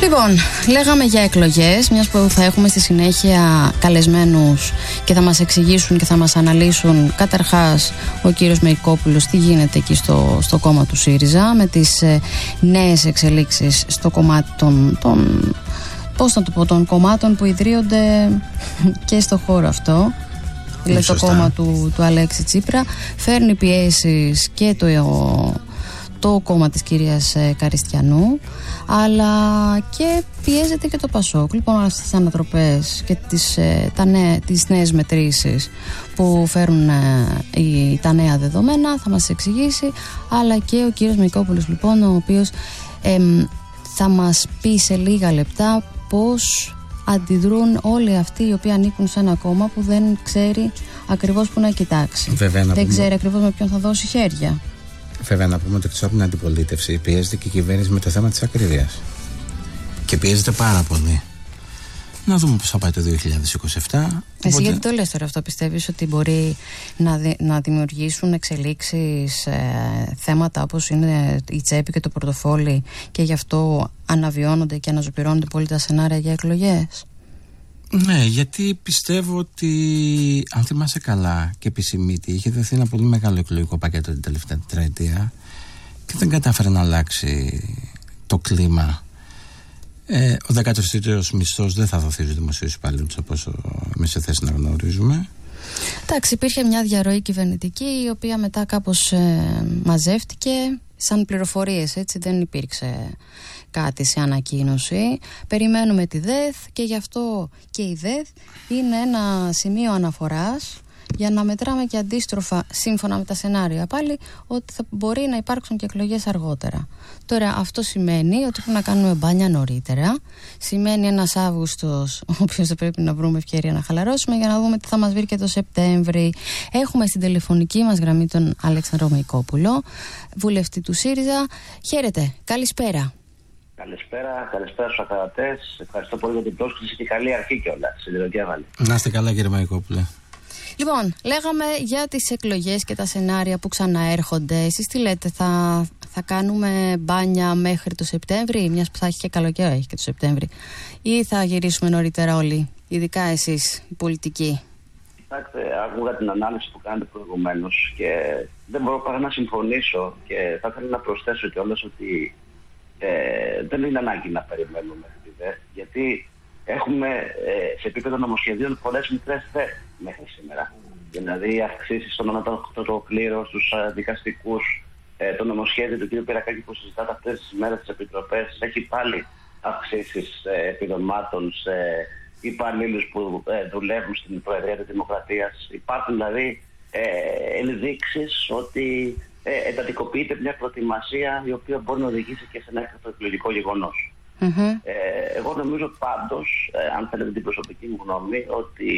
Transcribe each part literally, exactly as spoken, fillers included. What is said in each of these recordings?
Λοιπόν, λέγαμε για εκλογές, μιας που θα έχουμε στη συνέχεια καλεσμένους και θα μας εξηγήσουν και θα μας αναλύσουν καταρχάς ο κύριος Μεϊκόπουλος τι γίνεται εκεί στο, στο κόμμα του ΣΥΡΙΖΑ με τις ε, νέες εξελίξεις στο κομμάτι των, των, πώς να το πω, των κομμάτων που ιδρύονται και στο χώρο αυτό. Δηλαδή το κόμμα του, του Αλέξη Τσίπρα φέρνει πιέσεις και το, το κόμμα της κυρίας Καριστιανού, αλλά και πιέζεται και το ΠΑΣΟΚ. Λοιπόν, όλες τις ανατροπές και τις, τα νέα, τις νέες μετρήσεις που φέρουν οι, τα νέα δεδομένα θα μας εξηγήσει, αλλά και ο κύριος Μεϊκόπουλος, λοιπόν, ο οποίος εμ, θα μας πει σε λίγα λεπτά πώς αντιδρούν όλοι αυτοί οι οποίοι ανήκουν σε ένα κόμμα που δεν ξέρει ακριβώς που να κοιτάξει. Βέβαια, να δεν πούμε... ξέρει ακριβώς με ποιον θα δώσει χέρια. Βέβαια, να πούμε ότι εκτός από την αντιπολίτευση πιέζεται και η κυβέρνηση με το θέμα της ακρίβειας. Και πιέζεται πάρα πολύ. Να δούμε πώς θα πάει το δύο χιλιάδες είκοσι επτά. Εσύ οπότε... γιατί το λες τώρα αυτό, πιστεύεις ότι μπορεί να, δι... να δημιουργήσουν εξελίξεις, ε, θέματα όπως είναι η τσέπη και το πορτοφόλι και γι' αυτό αναβιώνονται και αναζωπυρώνονται πολύ τα σενάρια για εκλογές? Ναι, γιατί πιστεύω ότι, αν θυμάσαι καλά και επισημήτη, είχε δοθεί ένα πολύ μεγάλο εκλογικό πακέτο την τελευταία τετραετία και δεν κατάφερε να αλλάξει το κλίμα. Ε, ο δέκατος τρίτος μισθός δεν θα δοθεί στους δημοσίους υπαλλήλους, όπως εμείς σε θέση να γνωρίζουμε. Εντάξει, υπήρχε μια διαρροή κυβερνητική η οποία μετά κάπως ε, μαζεύτηκε σαν πληροφορίες, έτσι, δεν υπήρξε κάτι σε ανακοίνωση. Περιμένουμε τη ΔΕΘ και γι' αυτό και η ΔΕΘ είναι ένα σημείο αναφοράς για να μετράμε και αντίστροφα, σύμφωνα με τα σενάρια πάλι, ότι θα μπορεί να υπάρξουν και εκλογές αργότερα. Τώρα αυτό σημαίνει ότι πρέπει να κάνουμε μπάνια νωρίτερα. Σημαίνει ένας Αύγουστος, ο οποίος θα πρέπει να βρούμε ευκαιρία να χαλαρώσουμε για να δούμε τι θα μας βρει και το Σεπτέμβρη. Έχουμε στην τηλεφωνική μας γραμμή τον Αλέξανδρο Μεϊκόπουλο, βουλευτή του ΣΥΡΙΖΑ. Χαίρετε, καλησπέρα. Καλησπέρα, καλησπέρα στους ακροατές. Ευχαριστώ πολύ για την πρόσκληση και καλή αρχή κιόλας. Να είστε καλά, κύριε Μεϊκόπουλε. Λοιπόν, λέγαμε για τις εκλογές και τα σενάρια που ξαναέρχονται. Εσείς τι λέτε, θα, θα κάνουμε μπάνια μέχρι το Σεπτέμβρη, μιας που θα έχει και καλοκαίρι, έχει και το Σεπτέμβρη, ή θα γυρίσουμε νωρίτερα όλοι, ειδικά εσείς, οι πολιτικοί? Κοιτάξτε, άκουγα την ανάλυση που κάνετε προηγουμένως και δεν μπορώ παρά να συμφωνήσω και θα ήθελα να προσθέσω κιόλας ότι ε, δεν είναι ανάγκη να περιμένουμε τη ΔΕΘ, γιατί έχουμε ε, σε επίπεδο νομοσχεδίων πολλές μικρές ΔΕΘ μέχρι σήμερα. Δηλαδή, αυξήσεις στον ανώτατο κλήρο, στους δικαστικούς, ε, το νομοσχέδιο του κ. Πυρακάκη που συζητάτε αυτές τις μέρες στις επιτροπές έχει πάλι αυξήσεις ε, επιδομάτων σε υπαλλήλους που ε, δουλεύουν στην Προεδρία της Δημοκρατίας. Υπάρχουν δηλαδή ε, ενδείξεις ότι ε, εντατικοποιείται μια προετοιμασία η οποία μπορεί να οδηγήσει και σε ένα έκτακτο εκλογικό γεγονός. Mm-hmm. Ε, εγώ νομίζω πάντως, ε, αν θέλετε την προσωπική μου γνώμη, ότι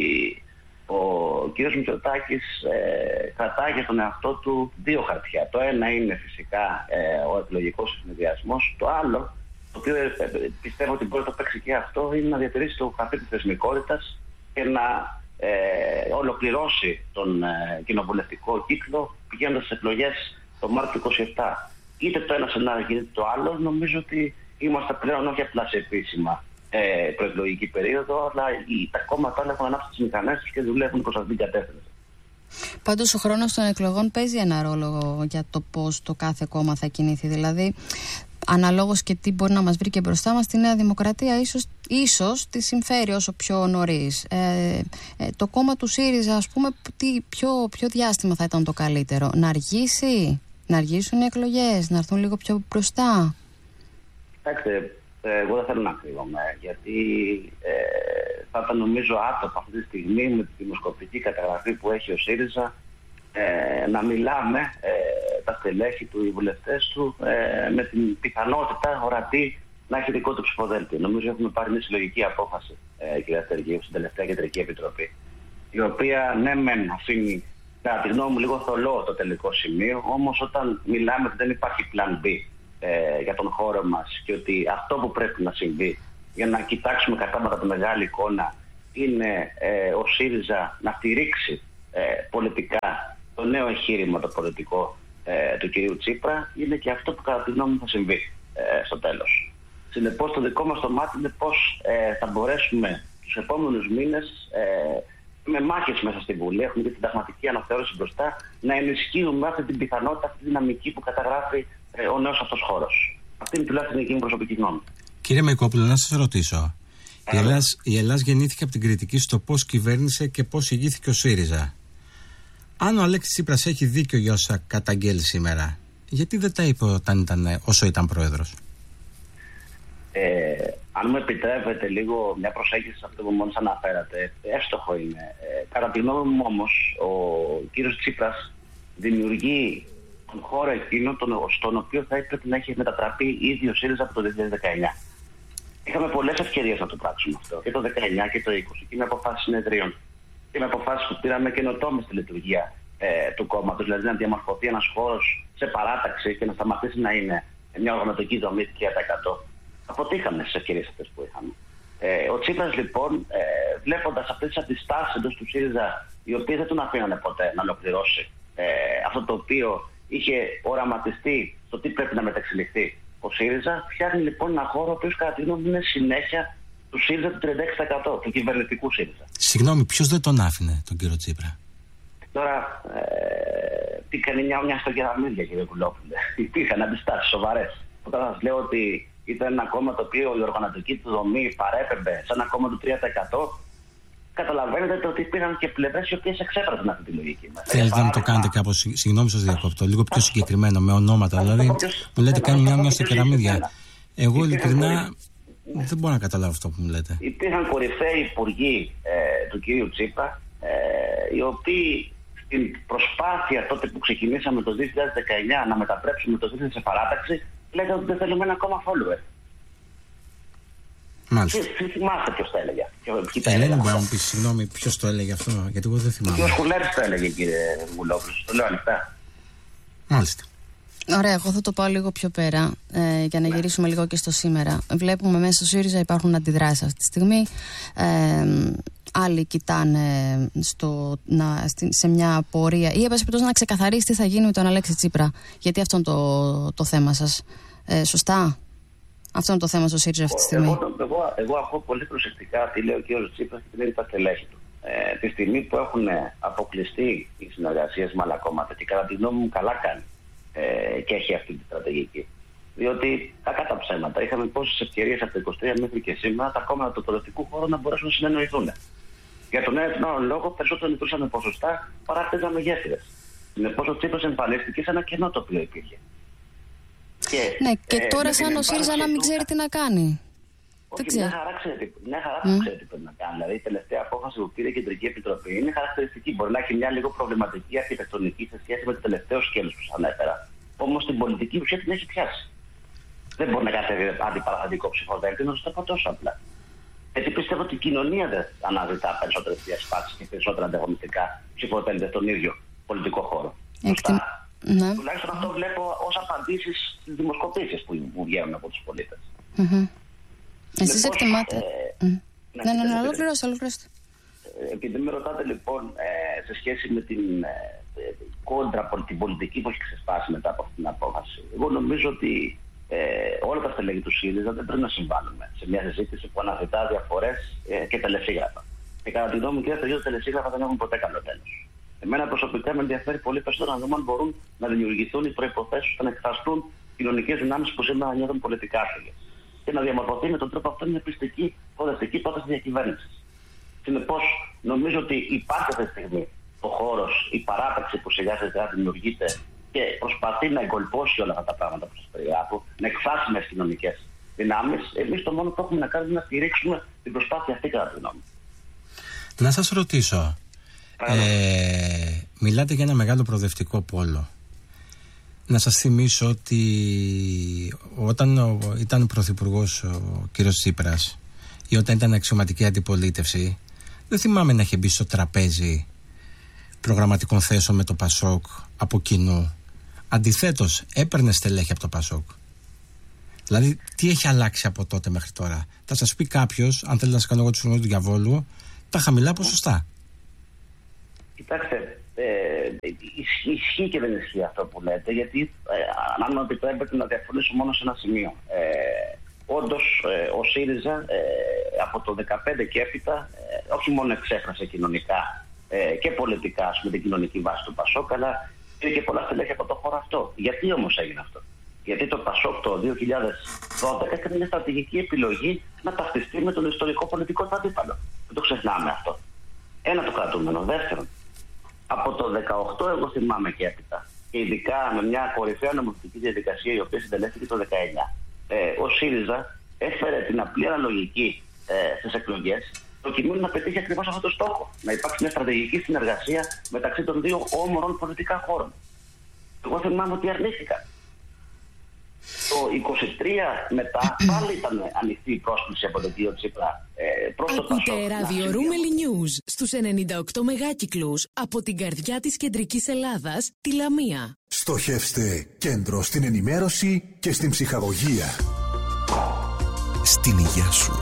ο κ. Μητσοτάκης ε, κρατάει για τον εαυτό του δύο χαρτιά. Το ένα είναι φυσικά ε, ο εκλογικός συνδυασμός. Το άλλο, το οποίο ε, πιστεύω ότι μπορεί να το παίξει και αυτό, είναι να διατηρήσει το χαρτί της θεσμικότητας και να ε, ολοκληρώσει τον ε, κοινοβουλευτικό κύκλο πηγαίνοντας στις εκλογές το Μάρτιο του είκοσι επτά. Είτε το ένα σενάριο είτε το άλλο, νομίζω ότι είμαστε πλέον όχι απλά σε επίσημα ε, προεκλογική περίοδο, αλλά οι, τα κόμματα έχουν ανάψει τις μηχανές τους και δουλεύουν προς αυτήν την κατεύθυνση. Πάντως ο χρόνος των εκλογών παίζει ένα ρόλο για το πώς το κάθε κόμμα θα κινηθεί. Δηλαδή, αναλόγως και τι μπορεί να μας βρει και μπροστά μας, τη Νέα Δημοκρατία ίσως, ίσως τη συμφέρει όσο πιο νωρίς. Ε, ε, το κόμμα του ΣΥΡΙΖΑ, ας πούμε, τι, ποιο, ποιο διάστημα θα ήταν το καλύτερο? Να αργήσει, να αργήσουν οι εκλογές, να έρθουν λίγο πιο μπροστά? Κοιτάξτε, εγώ δεν θέλω να κρύβομαι, γιατί ε, θα ήταν νομίζω άτοπα αυτή τη στιγμή με τη δημοσκοπική καταγραφή που έχει ο ΣΥΡΙΖΑ ε, να μιλάμε ε, τα στελέχη του, οι βουλευτές του, ε, με την πιθανότητα ορατή να έχει δικό του ψηφοδέλτιο. Νομίζω έχουμε πάρει μια συλλογική απόφαση, ε, κυρία Στεργίου, στην τελευταία Κεντρική Επιτροπή, η οποία ναι μεν αφήνει, κατά τη γνώμη μου, λίγο θολό το τελικό σημείο, όμως όταν μιλάμε ότι δεν υπάρχει plan B Ε, για τον χώρο μας και ότι αυτό που πρέπει να συμβεί για να κοιτάξουμε κατάματα τη μεγάλη εικόνα είναι ε, ο ΣΥΡΙΖΑ να στηρίξει ε, πολιτικά το νέο εγχείρημα το πολιτικό ε, του κυρίου Τσίπρα, είναι και αυτό που κατά τη γνώμη μου θα συμβεί ε, στο τέλος. Συνεπώς, το δικό μας το μάτι είναι πώς ε, θα μπορέσουμε τους επόμενους μήνες, ε, με μάχες μέσα στη Βουλή, έχουμε και την συνταγματική αναθεώρηση μπροστά, να ενισχύουμε αυτή την πιθανότητα, αυτή τη δυναμική που καταγράφει ε, ο νέος αυτός χώρος. Αυτή είναι τουλάχιστον η δική μου προσωπική γνώμη. Κύριε Μεϊκόπουλο, να σας ρωτήσω. Η Ελλάς, η Ελλάς γεννήθηκε από την κριτική στο πώς κυβέρνησε και πώς ηγήθηκε ο ΣΥΡΙΖΑ. Αν ο Αλέξης Τσίπρας έχει δίκιο για όσα καταγγέλει σήμερα, γιατί δεν τα είπε όταν ήταν, όσο ήταν πρόεδρος? Ε, αν μου επιτρέπετε λίγο μια προσέγγιση σε αυτό που μόλις αναφέρατε, εύστοχο είναι. Ε, κατά τη γνώμη μου όμως, ο κύριος Τσίπρας δημιουργεί τον χώρο εκείνο τον, στον οποίο θα έπρεπε να έχει μετατραπεί ήδη ο ΣΥΡΙΖΑ από το δύο χιλιάδες δεκαεννιά. Είχαμε πολλές ευκαιρίες να το πράξουμε αυτό, και το δεκαεννιά και το είκοσι, και με αποφάσεις συνεδρίων και με αποφάσεις που πήραμε καινοτόμες στη λειτουργία ε, του κόμματος, δηλαδή να διαμορφωθεί ένας χώρος σε παράταξη και να σταματήσει να είναι μια οργανωτική δομή τρία τοις εκατό. Αποτύχαμε στις ευκαιρίες αυτές που είχαμε. Ε, ο Τσίπρας λοιπόν, ε, βλέποντας αυτές τις αντιστάσεις εντός του ΣΥΡΙΖΑ, οι οποίες δεν τον αφήνανε ποτέ να ολοκληρώσει ε, αυτό το οποίο είχε οραματιστεί στο τι πρέπει να μεταξελιχθεί ο ΣΥΡΙΖΑ, φτιάχνει λοιπόν ένα χώρο ο οποίος κατά τη γνώμη είναι συνέχεια του ΣΥΡΙΖΑ του τριάντα έξι τοις εκατό, του κυβερνητικού ΣΥΡΙΖΑ. Συγγνώμη, ποιος δεν τον άφηνε τον κύριο Τσίπρα? Τώρα, ε, τι κάνει μια μια στο κεραμίδια, κύριε Βουλόπουλε. Υπήρχαν αντιστάσεις σοβαρές. Όταν σας λέω ότι ήταν ένα κόμμα το οποίο η οργανωτική του δομή παρέπεμπε σαν ένα κόμμα του τρία τοις εκατό, καταλαβαίνετε ότι υπήρχαν και πλευρές οι οποίες εξέπραζαν αυτή τη λογική μας. Θέλετε να το κάνετε κάπως, συγγνώμη σας διακόπτω, λίγο πιο συγκεκριμένο, με ονόματα. Δηλαδή, μου λέτε κάνει μια μια στα κεραμίδια. Εγώ ειλικρινά δεν μπορώ να καταλάβω αυτό που μου λέτε. Υπήρχαν κορυφαίοι υπουργοί ε, του κύριου Τσίπρα, ε, οι οποίοι στην προσπάθεια τότε που ξεκινήσαμε το δύο χιλιάδες δεκαεννιά να μετατρέψουμε το ΣΥΡΙΖΑ σε παράταξη, λέγανε ότι δεν θέλουμε ένα κόμμα follower. Μάλιστα. Τι θυμάστε ποιος το έλεγε? Ελένη, μπορεί να μου πει, συγγνώμη, ποιος το έλεγε αυτό, γιατί εγώ δεν θυμάμαι. Ο Σκουλέρης το έλεγε, κύριε Βουλόπουλο, το λέω ανοιχτά. Μάλιστα. Ωραία, εγώ θα το πάω λίγο πιο πέρα ε, για να ναι. γυρίσουμε λίγο και στο σήμερα. Βλέπουμε μέσα στο ΣΥΡΙΖΑ υπάρχουν αντιδράσεις αυτή τη στιγμή. Ε, άλλοι κοιτάνε στο, να, σε μια πορεία ή έπασε να ξεκαθαρίσει τι θα γίνει με τον Αλέξη Τσίπρα. Γιατί αυτό είναι το, το θέμα σας. Ε, σωστά. Αυτό είναι το θέμα στο ΣΥΡΙΖΑ αυτή τη στιγμή. Εγώ, εγώ, εγώ ακούω πολύ προσεκτικά τι λέει ο κ. Τσίπρας και τι λέει τα στελέχη του. Ε, τη στιγμή που έχουν αποκλειστεί οι συνεργασίες με άλλα κόμματα, και κατά τη γνώμη μου καλά κάνει ε, και έχει αυτή τη στρατηγική. Διότι κακά τα ψέματα. Είχαμε πόσες ευκαιρίες από το είκοσι τρία μέχρι και σήμερα τα κόμματα του προοδευτικού χώρου να μπορέσουν να συνεννοηθούν. Για τον ένα λόγο, περισσότερο λειτουργούσαν ποσοστά παρά χτίζαμε γέφυρες. Συνεπώς ο Τσίπρας εμφανίστηκε σε ένα κενό το οποίο υπήρχε. Και, ναι, και ε, τώρα σαν ο ΣΥΡΙΖΑ να μην ξέρει τι να κάνει. Όχι, μια χαρά ξέρει, μια χαρά mm. ξέρει τι πρέπει να κάνει. Δηλαδή η τελευταία απόφαση που πήρε η Κεντρική Επιτροπή είναι χαρακτηριστική. Μπορεί να έχει μια λίγο προβληματική αρχιτεκτονική σε σχέση με το τελευταίο σκέλος που σας ανέφερα. Όμως την πολιτική ουσία την έχει πιάσει. Δεν μπορεί να κάνει αντιπαραγωγικό ψηφοδέλτιο, να το πω τόσο απλά. Γιατί πιστεύω ότι η κοινωνία δεν αναζητά περισσότερες διασπάσεις και περισσότερα ανταγωνιστικά ψηφοδέλτια στον ίδιο πολιτικό χώρο. Εκτι... Ναι. Τουλάχιστον αυτό βλέπω ως απαντήσεις στις δημοσκοπήσεις που βγαίνουν από τους πολίτες. Mm-hmm. Εσείς εκτιμάτε. Ε, mm. Ναι, ναι, ναι, ολοκληρώστε, ολοκληρώστε. Επειδή με ρωτάτε λοιπόν ε, σε σχέση με την ε, κόντρα, την πολιτική που έχει ξεσπάσει μετά από αυτή την απόφαση, εγώ νομίζω ότι ε, όλα τα στελέχη του ΣΥΡΙΖΑ δεν πρέπει να συμβάλλουμε σε μια συζήτηση που αναζητά διαφορές ε, και τελεσίγραφα. Και κατά τη γνώμη μου, και τα δύο τελεσίγραφα δεν έχουν ποτέ καλό τέλος. Εμένα προσωπικά με ενδιαφέρει πολύ περισσότερο να δούμε αν μπορούν να δημιουργηθούν οι προϋποθέσεις ώστε να εκφραστούν κοινωνικές δυνάμεις που σήμερα νιώθουν πολιτικά άσχολες. Και να διαμορφωθεί με τον τρόπο αυτό μια πιστική, προοδευτική πρόταση διακυβέρνησης. Συνεπώς, νομίζω ότι υπάρχει αυτή τη στιγμή ο χώρος, η παράταξη που σιγά σιγά δημιουργείται και προσπαθεί να εγκολπώσει όλα αυτά τα πράγματα που σας περιγράφω, να εκφράσει με κοινωνικές δυνάμεις. Εμείς το μόνο που έχουμε να κάνουμε είναι να στηρίξουμε την προσπάθεια αυτή, κατά τη γνώμη. Να σας ρωτήσω. Ε, μιλάτε για ένα μεγάλο προοδευτικό πόλο. Να σας θυμίσω ότι όταν ο, ήταν πρωθυπουργός ο κύριος Τσίπρας ή όταν ήταν αξιωματική αντιπολίτευση, δεν θυμάμαι να είχε μπει στο τραπέζι προγραμματικών θέσεων με το ΠΑΣΟΚ από κοινού. Αντιθέτως, έπαιρνε στελέχη από το ΠΑΣΟΚ. Δηλαδή, τι έχει αλλάξει από τότε μέχρι τώρα? Θα σας πει κάποιος, αν θέλει να σας κάνω εγώ του του διαβόλου, τα χαμηλά ποσοστά. Κοιτάξτε, ε, ισχύει και δεν ισχύει αυτό που λέτε, γιατί ε, αν μου επιτρέπετε να διαφωνήσω μόνο σε ένα σημείο. Ε, όντως ε, ο ΣΥΡΙΖΑ ε, από το δεκαπέντε και έπειτα ε, όχι μόνο εξέφρασε κοινωνικά ε, και πολιτικά με την κοινωνική βάση του ΠΑΣΟΚ, αλλά είναι και πολλά στελέχη από το χώρο αυτό. Γιατί όμως έγινε αυτό? Γιατί το ΠΑΣΟΚ το δύο χιλιάδες δώδεκα έκανε μια στρατηγική επιλογή να ταυτιστεί με τον ιστορικό πολιτικό του αντίπαλο. Δεν το ξεχνάμε αυτό. Ένα το κρατούμενο. Δεύτερον, από το δεκαοκτώ εγώ θυμάμαι και έπειτα, και ειδικά με μια κορυφαία νομοθετική διαδικασία η οποία συντελέστηκε το δεκαεννιά, ε, ο ΣΥΡΙΖΑ έφερε την απλή αναλογική ε, στις εκλογές, προκειμένου να πετύχει ακριβώς αυτό το στόχο. Να υπάρξει μια στρατηγική συνεργασία μεταξύ των δύο όμορων πολιτικά χώρων. Εγώ θυμάμαι ότι αρνήθηκα. Το είκοσι τρία μετά πάλι ήταν ανοιχτή η πρόσκληση από τον κύριο Τσίπρα ε, προς το ΠΑΣΟΚ. Ακούτε ραδιορούμελη News στους ενενήντα οκτώ μεγάκυκλους από την καρδιά της κεντρικής Ελλάδας, τη Λαμία. Στοχεύστε κέντρο στην ενημέρωση και στην ψυχαγωγία. Στην υγειά σου.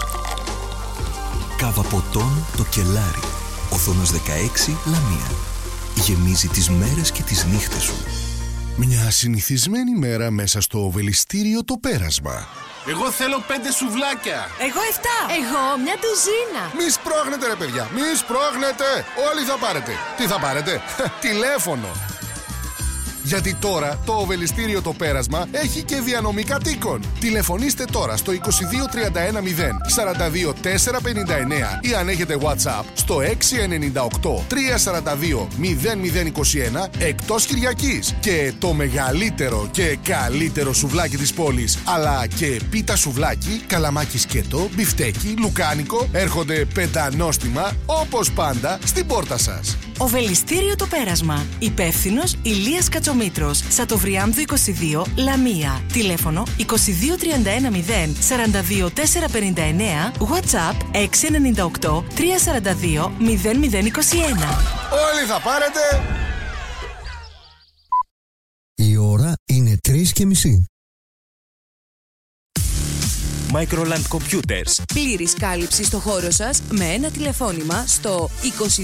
Κάβα ποτών το Κελάρι. Οθόνος δεκαέξι, Λαμία. Γεμίζει τις μέρες και τις νύχτες σου. Μια συνηθισμένη μέρα μέσα στο Οβελιστήριο το Πέρασμα. Εγώ θέλω πέντε σουβλάκια. Εγώ εφτά. Εγώ μια ντουζίνα. Μη σπρώχνετε ρε παιδιά, μη σπρώχνετε. Όλοι θα πάρετε. Τι θα πάρετε? Τηλέφωνο. Γιατί τώρα το Οβελιστήριο το Πέρασμα έχει και διανομή κατοίκων. Τηλεφωνήστε τώρα στο είκοσι δύο τριάντα ένα μηδέν σαράντα δύο τετρακόσια πενήντα εννέα ή αν έχετε WhatsApp στο έξι εννιά οκτώ τριακόσια σαράντα δύο μηδέν μηδέν είκοσι ένα εκτός Κυριακής. Και το μεγαλύτερο και καλύτερο σουβλάκι της πόλης, αλλά και πίτα σουβλάκι, καλαμάκι σκέτο, μπιφτέκι, λουκάνικο, έρχονται πεντανόστιμα όπως πάντα στην πόρτα σας. Οβελιστήριο το Πέρασμα. Υπεύθυνος Ηλίας Κατσομήτρος. Σατοβριάμδου είκοσι δύο, Λαμία. Τηλέφωνο είκοσι δύο τριάντα ένα μηδέν σαράντα δύο τετρακόσια πενήντα εννέα. WhatsApp έξι εννιά οκτώ τριακόσια σαράντα δύο μηδέν μηδέν είκοσι ένα. Όλοι θα πάρετε. Η ώρα είναι τρεις και μισή. Microland Computers. Πλήρης κάλυψη στο χώρο σας με ένα τηλεφώνημα στο είκοσι